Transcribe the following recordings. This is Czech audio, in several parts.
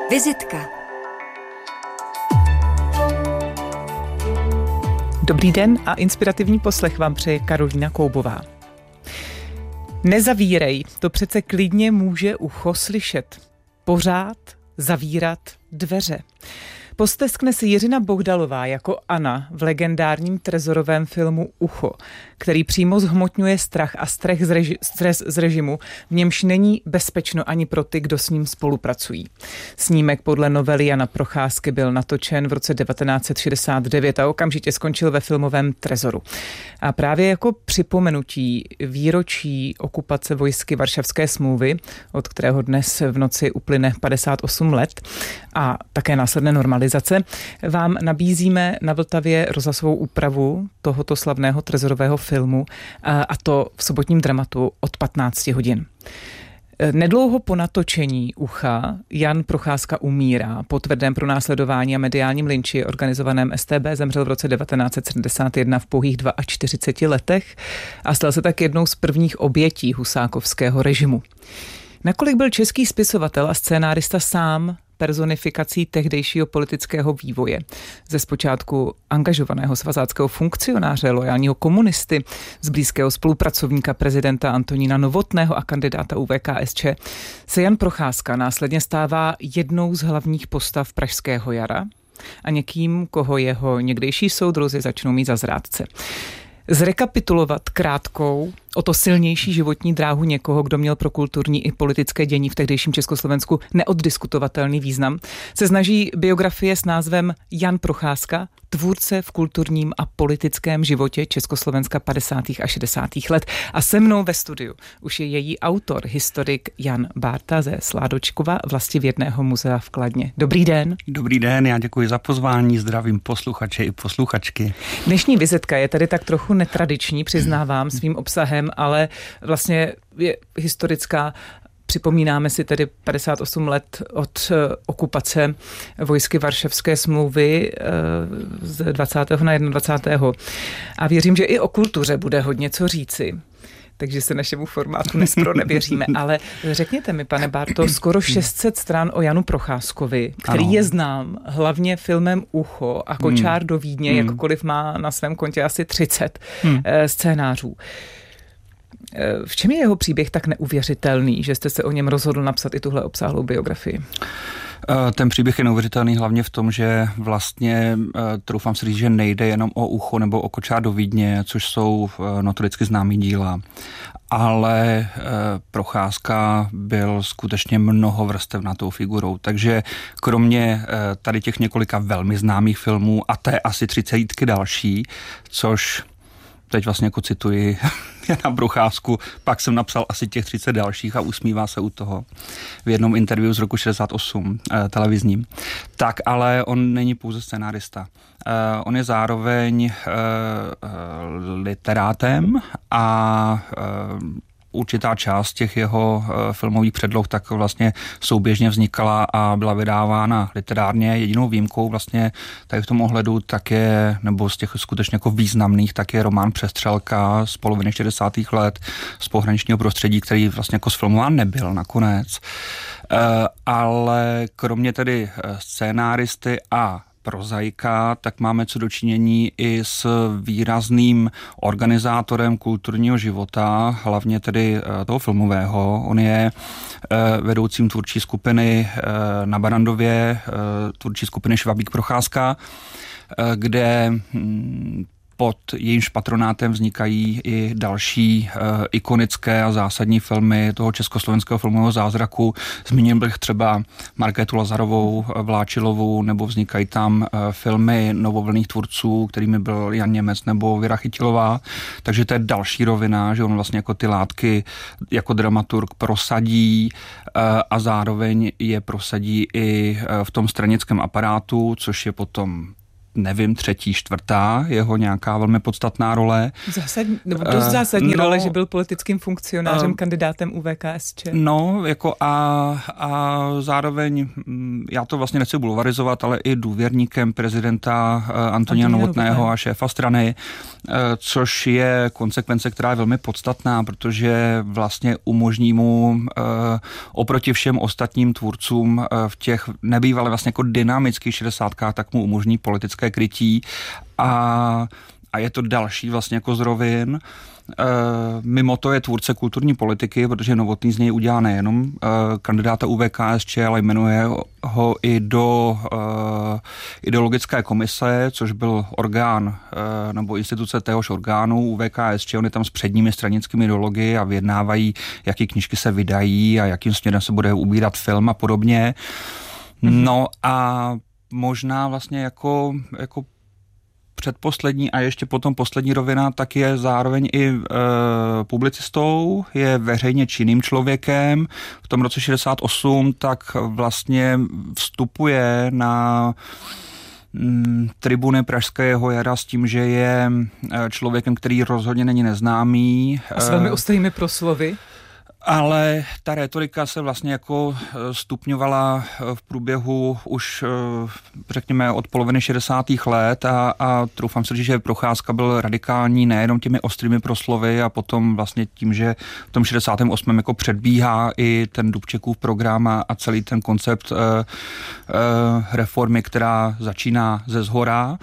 Vizitka. Dobrý den a inspirativní poslech vám přeje Karolína Koubová. Nezavírej, to přece klidně může ucho slyšet. Pořád zavírat dveře. Posteskne si Jiřina Bohdalová jako Anna v legendárním Trezorovém filmu Ucho, který přímo zhmotňuje strach a stres z režimu, v němž není bezpečno ani pro ty, kdo s ním spolupracují. Snímek podle novely Jana Procházky byl natočen v roce 1969 a okamžitě skončil ve filmovém Trezoru. A právě jako připomenutí výročí okupace vojsky Varšavské smlouvy, od kterého dnes v noci uplyne 58 let, a také následné normalizace, vám nabízíme na Vltavě rozhlasovou úpravu tohoto slavného Trezorového filmu, a to v sobotním Dramatu od 15 hodin. Nedlouho po natočení Ucha Jan Procházka umírá. Po tvrdém pronásledování a mediálním lynči organizovaném StB zemřel v roce 1971 v pouhých 42 letech a stal se tak jednou z prvních obětí husákovského režimu. Nakolik byl český spisovatel a scénárista sám personifikací tehdejšího politického vývoje. Ze zpočátku angažovaného svazáckého funkcionáře, loajálního komunisty, z blízkého spolupracovníka prezidenta Antonína Novotného a kandidáta ÚVKSČ, se Jan Procházka následně stává jednou z hlavních postav Pražského jara a někým, koho jeho někdejší soudruzi začnou mít za zrádce. Zrekapitulovat krátkou, o to silnější životní dráhu někoho, kdo měl pro kulturní i politické dění v tehdejším Československu neoddiskutovatelný význam, se snaží biografie s názvem Jan Procházka, tvůrce v kulturním a politickém životě Československa 50. a 60. let. A se mnou ve studiu už je její autor, historik Jan Bárta ze Sládočkova Vlastivědného muzea v Kladně. Dobrý den. Dobrý den, já děkuji za pozvání, zdravím posluchače i posluchačky. Dnešní vizitka je tady tak trochu netradiční, přiznávám, svým obsahem, ale vlastně je historická. Připomínáme si tedy 58 let od okupace vojsky Varšavské smlouvy z 20. na 21. A věřím, že i o kultuře bude hodně co říci. Takže se našemu formátu nespronevěříme. Ale řekněte mi, pane Bárto, skoro 600 stran o Janu Procházkovi, který je znám hlavně filmem Ucho a Kočár do Vídně, jakkoliv má na svém kontě asi 30 scénářů. V čem je jeho příběh tak neuvěřitelný, že jste se o něm rozhodl napsat i tuhle obsáhlou biografii? Ten příběh je neuvěřitelný hlavně v tom, že vlastně troufám si říct, že nejde jenom o Ucho nebo o Kočár do Vídně, což jsou notoricky známý díla, ale Procházka byl skutečně mnohovrstevnatou figurou, takže kromě tady těch několika velmi známých filmů a té asi 30 další, což teď vlastně jako cituji Jana Procházku, pak jsem napsal asi těch 30 dalších a usmívá se u toho v jednom interview z roku 68 televizním. Tak ale on není pouze scenárista. On je zároveň literátem a určitá část těch jeho filmových předloh tak vlastně souběžně vznikala a byla vydávána literárně. Jedinou výjimkou vlastně tady v tom ohledu tak je, nebo z těch skutečně jako významných, tak je román Přestřelka z poloviny 60. let z pohraničního prostředí, který vlastně jako sfilmován nebyl nakonec. Ale kromě tedy scénáristy a prozaika, tak máme co dočinění i s výrazným organizátorem kulturního života, hlavně tedy toho filmového. On je vedoucím tvůrčí skupiny na Barrandově, tvůrčí skupiny Švabík Procházka, kde pod jejímž patronátem vznikají i další ikonické a zásadní filmy toho československého filmového zázraku. Zmínil bych třeba Markétu Lazarovou, Vláčilovou, nebo vznikají tam filmy novovlnných tvůrců, kterými byl Jan Němec nebo Věra Chytilová. Takže to je další rovina, že on vlastně jako ty látky jako dramaturg prosadí a zároveň je prosadí i v tom stranickém aparátu, což je potom nevím, 3., 4. jeho nějaká velmi podstatná role. Dost zásadní role, že byl politickým funkcionářem, kandidátem UVKSČ. No, jako a zároveň, já to vlastně nechci bulvarizovat, ale i důvěrníkem prezidenta Antonína Novotného a šéfa strany, což je konsekvence, která je velmi podstatná, protože vlastně umožní mu oproti všem ostatním tvůrcům v těch nebývalé vlastně jako dynamických 60kách, tak mu umožní politické krytí a je to další vlastně jako z rovin. Mimo to je tvůrce kulturní politiky, protože Novotný z něj udělá nejenom kandidáta UVKSČ, ale jmenuje ho i do ideologické komise, což byl orgán nebo instituce téhož orgánu UVKSČ. On je tam s předními stranickými ideology a vyjednávají, jaký knížky se vydají a jakým směrem se bude ubírat film a podobně. No a možná vlastně jako předposlední a ještě potom poslední rovina, tak je zároveň i publicistou, je veřejně činným člověkem. V tom roce 68 tak vlastně vstupuje na tribuny Pražského jara s tím, že je člověkem, který rozhodně není neznámý. A s velmi ostrými proslovy. Ale ta rétorika se vlastně jako stupňovala v průběhu už, řekněme, od poloviny 60. let a troufám si říct, že Procházka byl radikální nejenom těmi ostrými proslovy a potom vlastně tím, že v tom 68. jako předbíhá i ten Dubčekův program a celý ten koncept reformy, která začíná ze zhora,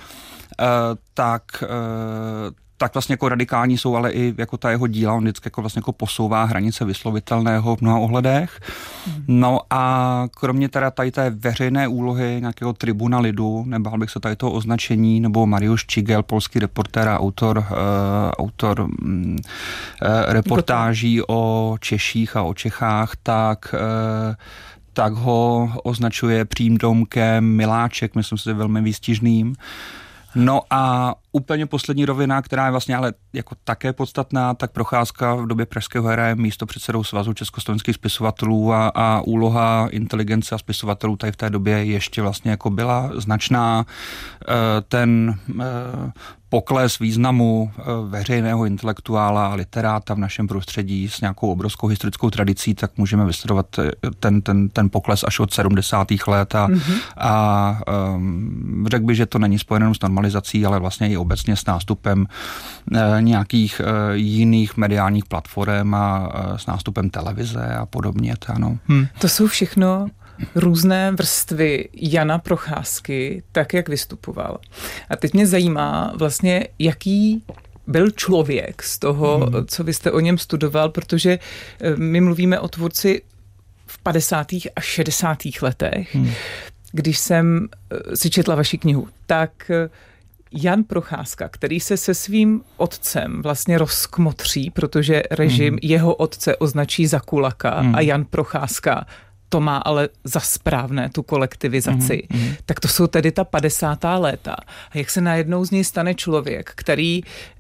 tak vlastně jako radikální jsou, ale i jako ta jeho díla, on vždycky jako vlastně jako posouvá hranice vyslovitelného v mnoha ohledech. No a kromě teda tady té veřejné úlohy nějakého tribuna lidu, nebál bych se tady toho označení, nebo Mariusz Čigel, polský reportér a autor reportáží o Češích a o Čechách, tak ho označuje přímdomkem Miláček, myslím si, že velmi výstižným. No a úplně poslední rovina, která je vlastně ale jako také podstatná, tak Procházka v době Pražského jara je místopředsedou Svazu československých spisovatelů a úloha inteligence a spisovatelů tady v té době ještě vlastně jako byla značná. Ten pokles významu veřejného intelektuála a literáta v našem prostředí s nějakou obrovskou historickou tradicí, tak můžeme vysledovat ten pokles až od 70. let a řekl bych, že to není spojeno s normalizací, ale vlastně i obecně s nástupem nějakých jiných mediálních platform a s nástupem televize a podobně. Ano. To jsou všechno různé vrstvy Jana Procházky, tak jak vystupoval. A teď mě zajímá vlastně, jaký byl člověk z toho, co vy jste o něm studoval, protože my mluvíme o tvůrci v 50. a 60. letech. Když jsem si četla vaši knihu, tak Jan Procházka, který se svým otcem vlastně rozkmotří, protože režim jeho otce označí za kulaka a Jan Procházka to má ale za správné, tu kolektivizaci. Tak to jsou tedy ta 50. léta. A jak se najednou z něj stane člověk, který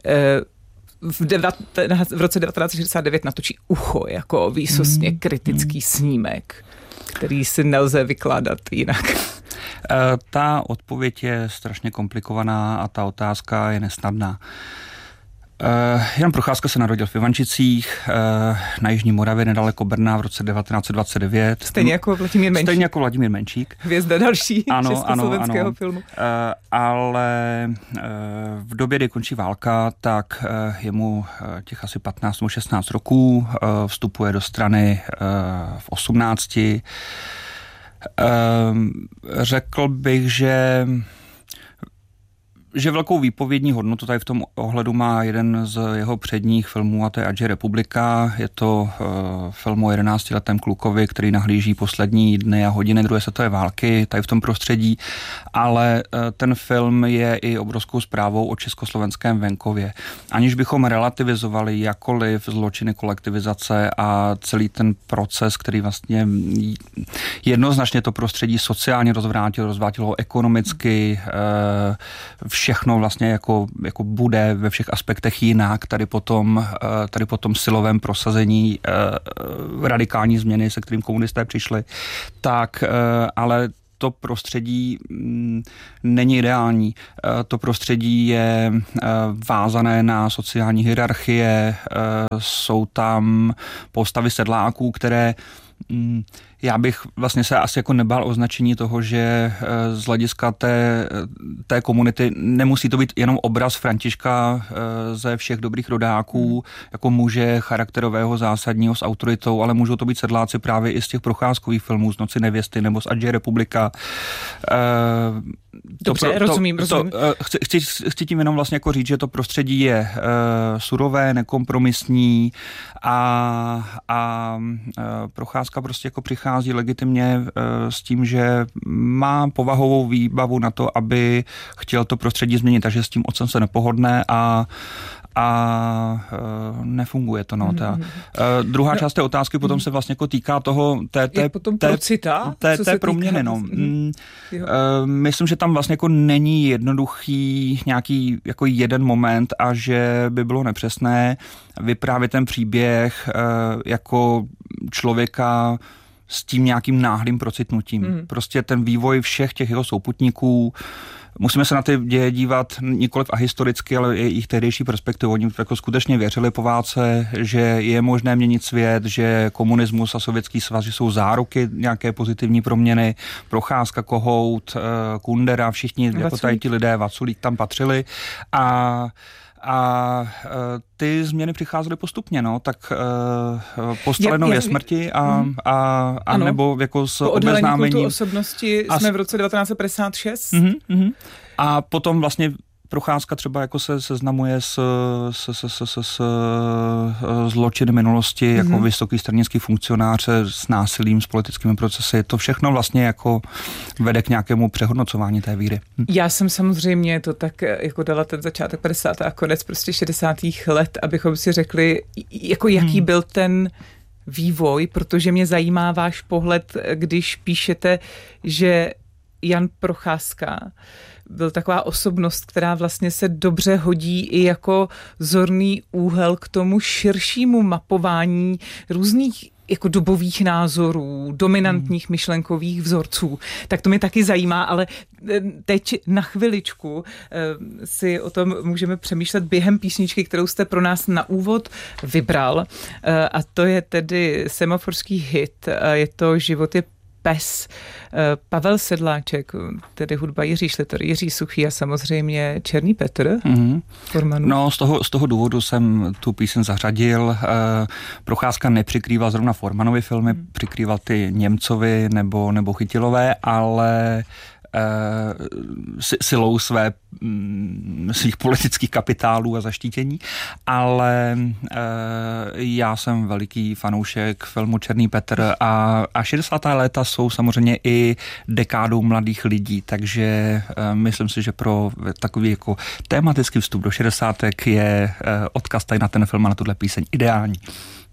v roce 1969 natočí Ucho jako výsostně kritický snímek, který si nelze vykládat jinak. Ta odpověď je strašně komplikovaná a ta otázka je nesnadná. Jan Procházka se narodil v Ivančicích na Jižní Moravě nedaleko Brna v roce 1929. Stejně jako Vladimír Menšík. Hvězda další československého filmu. Ale v době, kdy končí válka, tak je mu těch asi 15 nebo 16 roků, vstupuje do strany v 18. Řekl bych, že velkou výpovědní hodnotu tady v tom ohledu má jeden z jeho předních filmů, a to je Ať je republika. Je to film o 11letém klukovi, který nahlíží poslední dny a hodiny druhé světové války tady v tom prostředí, ale ten film je i obrovskou zprávou o československém venkově. Aniž bychom relativizovali jakkoliv zločiny kolektivizace a celý ten proces, který vlastně jednoznačně to prostředí sociálně rozvrátilo ho ekonomicky, všechno vlastně jako bude ve všech aspektech jinak, tady potom silovém prosazení radikální změny, se kterým komunisté přišli, tak ale to prostředí není ideální. To prostředí je vázané na sociální hierarchie, jsou tam postavy sedláků, které já bych vlastně se asi jako nebál označení toho, že z hlediska té komunity nemusí to být jenom obraz Františka ze všech dobrých rodáků, jako muže charakterového, zásadního, s autoritou, ale můžou to být sedláci právě i z těch procházkových filmů, z Noci nevěsty nebo z Adže republika. Dobře, rozumím. Chci tím jenom vlastně jako říct, že to prostředí je surové, nekompromisní a Procházka prostě jako přichází legitimně s tím, že má povahovou výbavu na to, aby chtěl to prostředí změnit, takže s tím otcem se nepohodne a nefunguje to. Druhá část té otázky potom se vlastně jako týká toho té proměny. Myslím, že tam vlastně jako není jednoduchý nějaký jako jeden moment a že by bylo nepřesné vyprávět ten příběh jako člověka s tím nějakým náhlým procitnutím. Prostě ten vývoj všech těch jeho souputníků, musíme se na ty děje dívat nikoliv ahistoricky, ale i jejich tehdejší perspektivu. Oni jako skutečně věřili po válce, že je možné měnit svět, že komunismus a Sovětský svaz, že jsou záruky nějaké pozitivní proměny. Procházka, Kohout, Kundera, všichni jako tady ti lidé, Vaculík tam patřili a ty změny přicházely postupně, tak po Stalinově smrti a nebo jako s obeznámením. Po odhalení osobnosti jsme v roce 1956. A potom vlastně Procházka třeba jako se seznamuje s zločiny minulosti, jako vysoký stranický funkcionář, s násilím, s politickými procesy. To všechno vlastně jako vede k nějakému přehodnocování té víry. Já jsem samozřejmě to tak jako dala ten začátek 50. a konec prostě 60. let, abychom si řekli, jako jaký byl ten vývoj, protože mě zajímá váš pohled, když píšete, že Jan Procházka byl taková osobnost, která vlastně se dobře hodí i jako zorný úhel k tomu širšímu mapování různých jako dobových názorů, dominantních myšlenkových vzorců. Tak to mě taky zajímá, ale teď na chviličku si o tom můžeme přemýšlet během písničky, kterou jste pro nás na úvod vybral. A to je tedy semaforský hit. Je to Život je pes. Pavel Sedláček, tedy hudba Jiří Šliter, Jiří Suchý a samozřejmě Černý Petr. No, z toho důvodu jsem tu píseň zařadil. Procházka nepřikrýval zrovna Formanovy filmy, přikrýval ty Němcovy nebo Chytilové, ale silou svých politických kapitálů a zaštítění, ale já jsem veliký fanoušek filmu Černý Petr a 60. léta jsou samozřejmě i dekádou mladých lidí, takže myslím si, že pro takový jako tematický vstup do 60. je odkaz tady na ten film a na tuhle píseň ideální.